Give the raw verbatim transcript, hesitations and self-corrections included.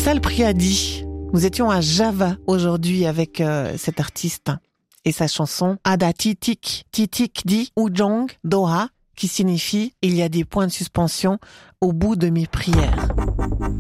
Sal Priadi. Nous étions à Java aujourd'hui avec euh, cet artiste et sa chanson Ada Titik. Titik dit Ujong Doha, qui signifie il y a des points de suspension au bout de mes prières.